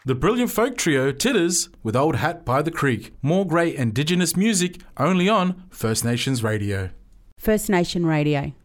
The brilliant folk trio Titters with Old Hat by the Creek. More great Indigenous music only on First Nations Radio. First Nation Radio.